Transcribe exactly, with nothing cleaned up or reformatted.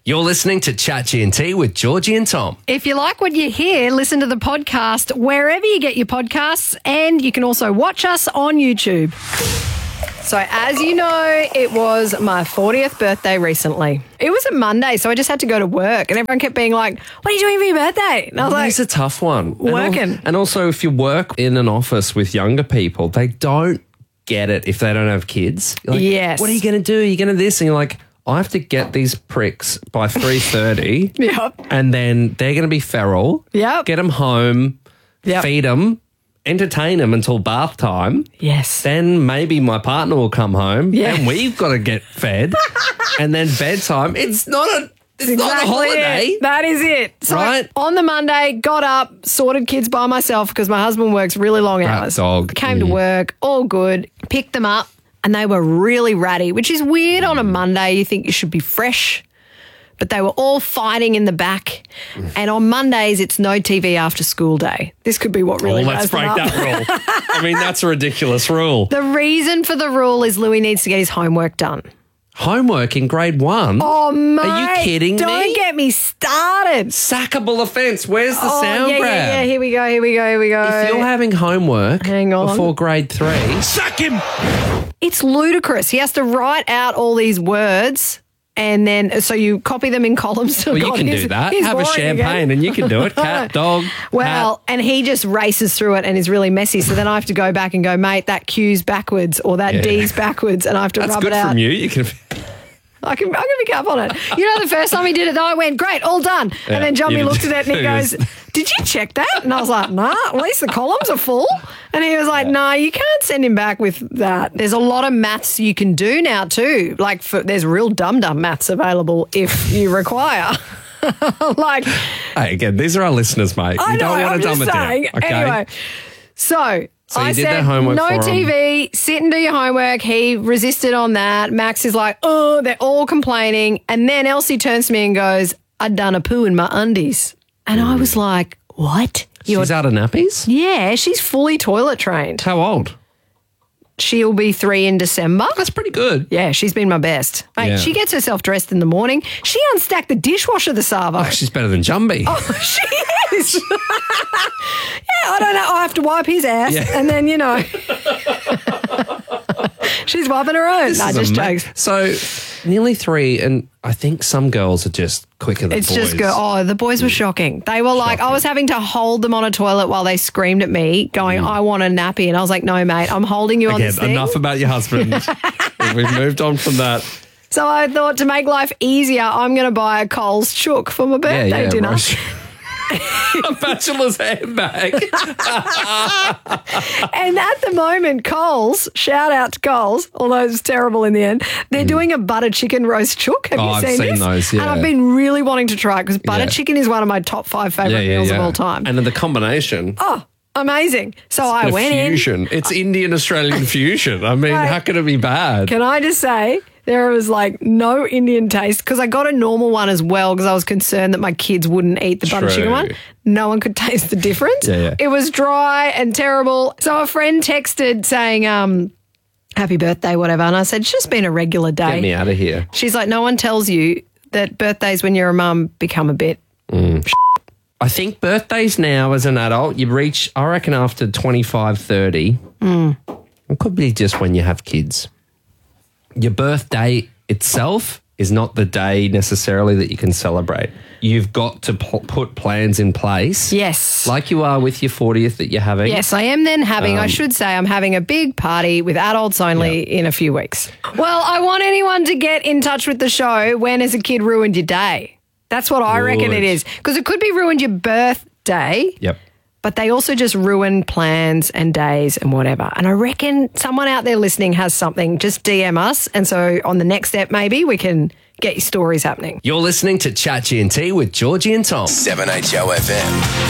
You're listening to Chat G and T with Georgie and Tom. If you like what you hear, listen to the podcast wherever you get your podcasts, and you can also watch us on YouTube. So as you know, it was my fortieth birthday recently. It was a Monday, so I just had to go to work, and everyone kept being like, what are you doing for your birthday? And I was Oh, like, it's a tough one. Working. And, al- and also, if you work in an office with younger people, they don't get it if they don't have kids. You're like, Yes. what are you going to do? You're going to this? And you're like, I have to get these pricks by three thirty. Yep. And then they're going to be feral. Yep. Get them home, Yep. feed them, entertain them until bath time. Yes. Then maybe my partner will come home Yeah. and we've got to get fed. And then bedtime. It's not a, it's not a Exactly holiday. it. That is it. So Right? on the Monday, got up, sorted kids by myself because my husband works really long hours. dog. Came to Mm. work, all good, picked them up, and they were really ratty, which is weird on a Monday. You think you should be fresh. But they were all fighting in the back. And on Mondays, it's no T V after school day. This could be what really Well, let's messed them break up. that rule. I mean, that's a ridiculous rule. The reason for the rule is Louis needs to get his homework done. Homework in grade one? Oh, mate. Are you kidding Don't me? get me started. Sackable offence. Where's the Oh, sound yeah, grab? yeah, yeah. Here we go, here we go, here we go. If you're having homework Hang on. before grade three, sack him. It's ludicrous. He has to write out all these words, and then so you copy them in columns. Well, you God, can he's- do that. he's Have a boring champagne again. and you can do it. Cat, dog, Well, hat. and he just races through it and is really messy. So then I have to go back and go, mate, that Q's backwards or that Yeah. D's backwards, and I have to That's rub good it out. from you. You can. I can, I can pick up on it. You know, the first time he did it, though, I went, great, all done. Yeah, and then Johnny you looked did. at it and he goes, did you check that? And I was like, nah, at least the columns are full. And he was like, no, nah, you can't send him back with that. There's a lot of maths you can do now too. Like, for, there's real dumb-dumb maths available if you require. like, Hey, again, these are our listeners, mate. I You know, don't want I'm to dumb just it saying. down. Okay. Anyway, so... So you I did said, their homework no for 'em. T V, sit and do your homework. He resisted on that. Max is like, oh, they're all complaining. And then Elsie turns to me and goes, I'd done a poo in my undies. And I was like, what? You're- She's out of nappies? yeah, she's fully toilet trained. How old? She'll be three in December. That's pretty good. Yeah, she's been my best. Mate, Yeah. she gets herself dressed in the morning. She unstacked the dishwasher, the Savo. She's better than Jumbie. She is. yeah, I don't know. I have to wipe his ass, Yeah. and then you know, she's wiping her own. This No, is just ama- jokes. So nearly three, and I think some girls are just quicker than It's boys. just go. Oh, the boys were shocking. They were like, I was having to hold them on a toilet while they screamed at me, going, "I want a nappy," and I was like, "No, mate, I'm holding you on Again, this thing." enough about your husband. We've moved on from that. So I thought to make life easier, I'm going to buy a Coles chook for my birthday Yeah, yeah, dinner. Roche. A bachelor's handbag. And at the moment, Coles, shout out to Coles, although it's terrible in the end, they're doing a butter chicken roast chook. Have Oh, you I've seen, seen this? those, yeah. And I've been really wanting to try it because butter Yeah. chicken is one of my top five favourite meals of all time. And then the combination. oh, amazing. So I the went fusion. It's Indian Australian fusion. I mean, Right. how could it be bad? in. Can I just say, there was like no Indian taste because I got a normal one as well because I was concerned that my kids wouldn't eat the butter True. chicken one. No one could taste the difference. Yeah, yeah. It was dry and terrible. So a friend texted saying, um, happy birthday, whatever. And I said, it's just been a regular day. Get me out of here. She's like, no one tells you that birthdays when you're a mum become a bit. I think birthdays now as an adult, you reach, I reckon, after twenty-five, thirty. Mm. It could be just when you have kids. Your birthday itself is not the day necessarily that you can celebrate. You've got to p- put plans in place. Yes. Like you are with your fortieth that you're having. Yes, I am then having, Um, I should say, I'm having a big party with adults only in a few weeks. Well, I want anyone to get in touch with the show. When has a kid ruined your day? That's what I reckon it Good. is. Because it could be ruined your birthday, Yep. but they also just ruin plans and days and whatever. And I reckon someone out there listening has something. Just D M us. And so on the next step, maybe we can get your stories happening. You're listening to Chat G and T with Georgie and Tom. seven H O F M.